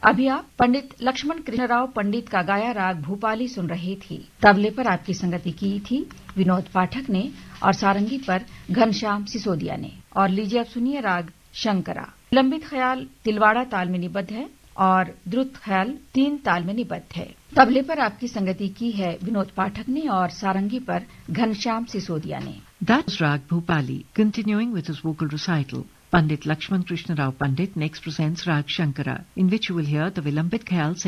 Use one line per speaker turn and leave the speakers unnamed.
अभी आप पंडित लक्ष्मण कृष्णराव पंडित का गाया राग भूपाली सुन रहे थे। तबले पर आपकी संगति की थी विनोद पाठक ने और सारंगी पर घनश्याम सिसोदिया ने। और लीजिए अब सुनिए राग शंकरा। विलंबित ख्याल तिलवाड़ा ताल में निबद्ध है और द्रुत ख्याल 3 ताल में निबद्ध है। तबले पर आपकी संगति की है विनोद पाठक ने और सारंगी पर घनश्याम सिसोदिया ने।
That's Rag Bhupali. Continuing with his vocal recital, Pandit Lakshman Krishna Rao Pandit next presents Rag Shankara, in which you will hear the Vilambit Khayal